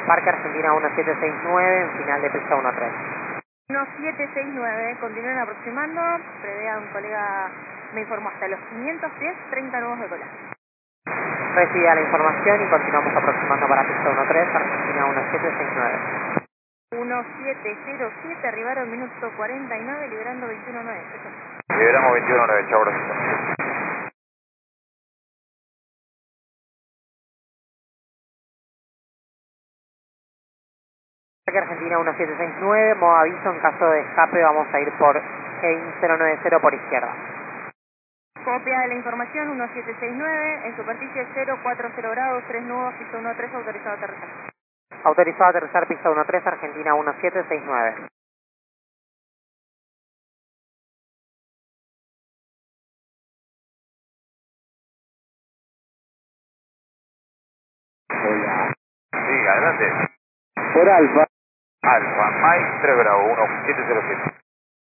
Parque Argentina 1769, en final de pista 13. 1769, continúen aproximando, prevé a un colega, me informó hasta los 500 pies, 30 nuevos de cola. Recibida la información y continuamos aproximando para pista 13, Argentina 1769. 1707, arribaron minuto 49, liberando 21.9. Liberamos 21.9, chao, gracias. Parque Argentina 1769, modo aviso, en caso de escape vamos a ir por GAIN 090 por izquierda. Copia de la información 1769, en superficie 040 grados, 3 nudos, pista 13, autorizado a aterrizar. Autorizado a aterrizar pista 13, Argentina 1769. Hola. Sí, adelante. Por Alfa. Alfa, Mike 3 Bravo 1707.